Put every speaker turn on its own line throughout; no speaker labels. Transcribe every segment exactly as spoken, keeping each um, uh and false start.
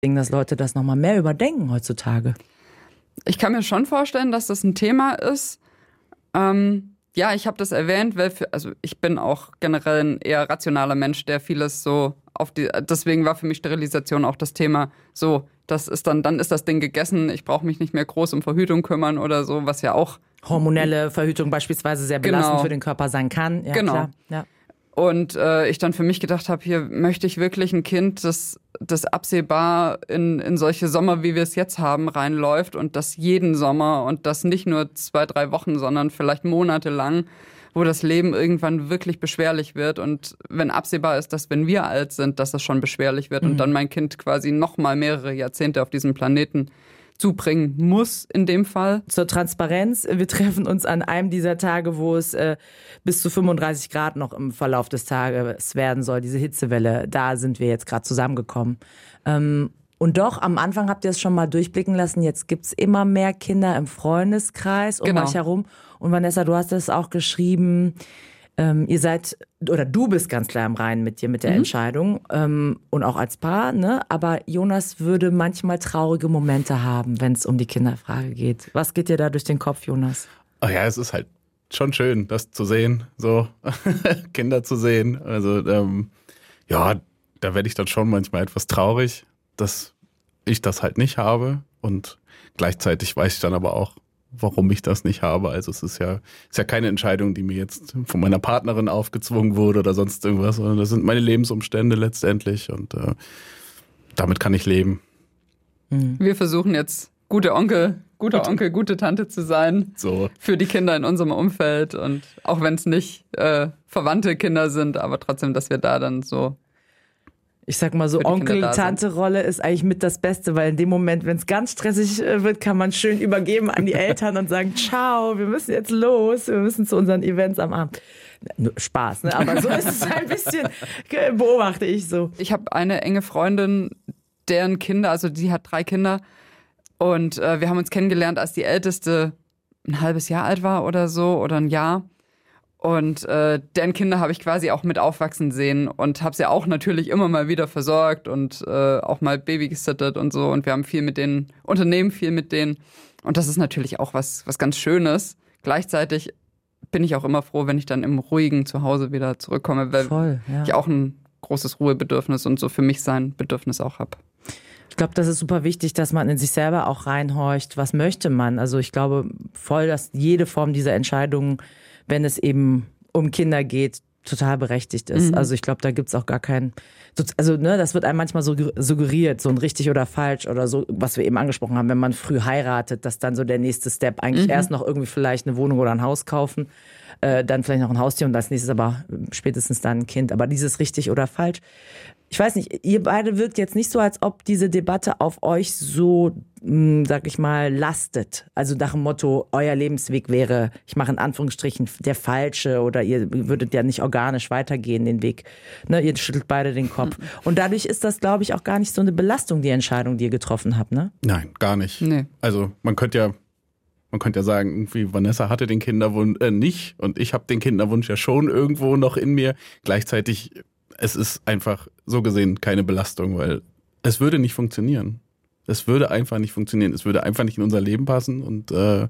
dass Leute das nochmal mehr überdenken heutzutage.
Ich kann mir schon vorstellen, dass das ein Thema ist. Ähm, ja, ich habe das erwähnt, weil für, also ich bin auch generell ein eher rationaler Mensch, der vieles so auf die. Deswegen war für mich Sterilisation auch das Thema. So, das ist dann, dann ist das Ding gegessen. Ich brauche mich nicht mehr groß um Verhütung kümmern oder so, was ja auch
hormonelle Verhütung beispielsweise sehr belastend
genau.
für den Körper sein kann. Ja,
genau.
Klar. Ja.
Und äh, ich dann für mich gedacht habe, hier möchte ich wirklich ein Kind, das, das absehbar in, in solche Sommer, wie wir es jetzt haben, reinläuft und das jeden Sommer und das nicht nur zwei, drei Wochen, sondern vielleicht monatelang, wo das Leben irgendwann wirklich beschwerlich wird und wenn absehbar ist, dass wenn wir alt sind, dass das schon beschwerlich wird mhm. und dann mein Kind quasi noch mal mehrere Jahrzehnte auf diesem Planeten zubringen muss in dem Fall.
Zur Transparenz, wir treffen uns an einem dieser Tage, wo es äh, bis zu fünfunddreißig Grad noch im Verlauf des Tages werden soll, diese Hitzewelle, da sind wir jetzt gerade zusammengekommen. Ähm, und doch, am Anfang habt ihr es schon mal durchblicken lassen, jetzt gibt's immer mehr Kinder im Freundeskreis um
genau.
euch herum. Und Vanessa, du hast es auch geschrieben, Ähm, ihr seid, oder du bist ganz klar im Reinen mit dir, mit der mhm. Entscheidung ähm, und auch als Paar, ne? Aber Jonas würde manchmal traurige Momente haben, wenn es um die Kinderfrage geht. Was geht dir da durch den Kopf, Jonas?
Ach ja, es ist halt schon schön, das zu sehen, so Kinder zu sehen. Also ähm, ja, da werde ich dann schon manchmal etwas traurig, dass ich das halt nicht habe und gleichzeitig weiß ich dann aber auch, warum ich das nicht habe. Also es ist ja, ist ja keine Entscheidung, die mir jetzt von meiner Partnerin aufgezwungen wurde oder sonst irgendwas, sondern das sind meine Lebensumstände letztendlich und äh, damit kann ich leben.
Wir versuchen jetzt gute Onkel, guter Gut. Onkel, gute Tante zu sein
so.
Für die Kinder in unserem Umfeld und auch wenn es nicht äh, verwandte Kinder sind, aber trotzdem, dass wir da dann so
ich sag mal so, Onkel-Tante-Rolle ist eigentlich mit das Beste, weil in dem Moment, wenn es ganz stressig wird, kann man schön übergeben an die Eltern und sagen, ciao, wir müssen jetzt los, wir müssen zu unseren Events am Abend. Spaß, ne? Aber so ist es ein bisschen, beobachte ich so.
Ich habe eine enge Freundin, deren Kinder, also die hat drei Kinder und äh, wir haben uns kennengelernt, als die Älteste ein halbes Jahr alt war oder so oder ein Jahr. Und äh, deren Kinder habe ich quasi auch mit aufwachsen sehen und habe sie auch natürlich immer mal wieder versorgt und äh, auch mal Baby gesittet und so. Und wir haben viel mit denen, unternehmen viel mit denen. Und das ist natürlich auch was, was ganz Schönes. Gleichzeitig bin ich auch immer froh, wenn ich dann im ruhigen Zuhause wieder zurückkomme, weil
Voll, ja.
ich auch ein großes Ruhebedürfnis und so für mich sein Bedürfnis auch habe.
Ich glaube, das ist super wichtig, dass man in sich selber auch reinhorcht. Was möchte man? Also ich glaube voll, dass jede Form dieser Entscheidungen, wenn es eben um Kinder geht, total berechtigt ist. Mhm. Also ich glaube, da gibt's auch gar keinen, also ne, das wird einem manchmal so suggeriert, so ein richtig oder falsch oder so, was wir eben angesprochen haben, wenn man früh heiratet, dass dann so der nächste Step eigentlich mhm. erst noch irgendwie vielleicht eine Wohnung oder ein Haus kaufen, äh, dann vielleicht noch ein Haustier und als nächstes aber spätestens dann ein Kind. Aber dieses richtig oder falsch, ich weiß nicht, ihr beide wirkt jetzt nicht so, als ob diese Debatte auf euch so, mh, sag ich mal, lastet. Also nach dem Motto, euer Lebensweg wäre, ich mache in Anführungsstrichen, der falsche oder ihr würdet ja nicht organisch weitergehen den Weg. Ne, ihr schüttelt beide den Kopf. Und dadurch ist das, glaube ich, auch gar nicht so eine Belastung, die Entscheidung, die ihr getroffen habt, ne?
Nein, gar nicht.
Nee.
Also man könnte ja Man könnte ja sagen, irgendwie Vanessa hatte den Kinderwunsch äh, nicht und ich habe den Kinderwunsch ja schon irgendwo noch in mir. Gleichzeitig, es ist einfach so gesehen keine Belastung, weil es würde nicht funktionieren. Es würde einfach nicht funktionieren. Es würde einfach nicht in unser Leben passen und äh,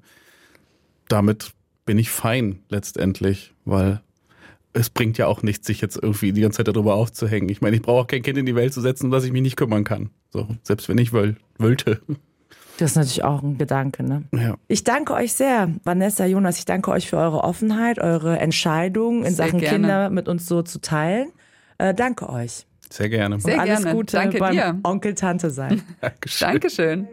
damit bin ich fein letztendlich, weil es bringt ja auch nichts, sich jetzt irgendwie die ganze Zeit darüber aufzuhängen. Ich meine, ich brauche auch kein Kind in die Welt zu setzen, um das ich mich nicht kümmern kann. So, selbst wenn ich will, wollte.
Das ist natürlich auch ein Gedanke, ne?
Ja.
Ich danke euch sehr, Vanessa, Jonas, ich danke euch für eure Offenheit, eure Entscheidung in
Sehr
Sachen
gerne.
Kinder mit uns so zu teilen. Äh, danke euch.
Sehr gerne.
Sehr
Und alles
gerne.
Gute
Danke
beim
dir.
Onkel, Tante sein.
Dankeschön.
Dankeschön.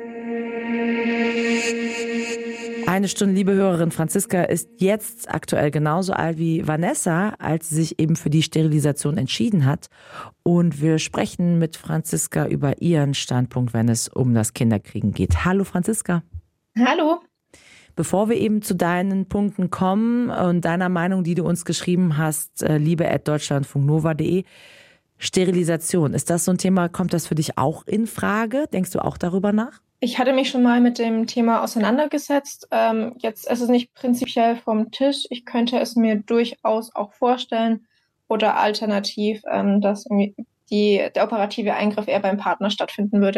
Eine Stunde, liebe Hörerin, Franziska ist jetzt aktuell genauso alt wie Vanessa, als sie sich eben für die Sterilisation entschieden hat. Und wir sprechen mit Franziska über ihren Standpunkt, wenn es um das Kinderkriegen geht. Hallo Franziska.
Hallo.
Bevor wir eben zu deinen Punkten kommen und deiner Meinung, die du uns geschrieben hast, liebe at deutschlandfunknova punkt de, Sterilisation, ist das so ein Thema, kommt das für dich auch in Frage? Denkst du auch darüber nach?
Ich hatte mich schon mal mit dem Thema auseinandergesetzt. Ähm, jetzt ist es nicht prinzipiell vom Tisch. Ich könnte es mir durchaus auch vorstellen oder alternativ ähm, das irgendwie die, der operative Eingriff eher beim Partner stattfinden würde.